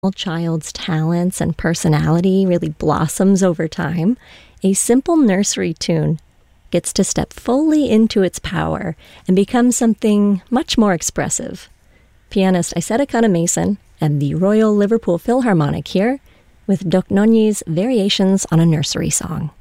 child's talents and personality really blossoms over time, a simple nursery tune gets to step fully into its power and become something much more expressive. Pianist Aiseta Kana-Mason and the Royal Liverpool Philharmonic here with Doc Nonyi's Variations on a Nursery Song.